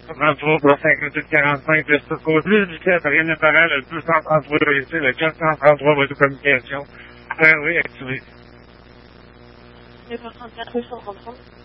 33 pour 58-45, le secours, plus de vitesse, rien d'apparent, le 233 ici, le 433 voie de communication. Oui, activé. Le 34 833.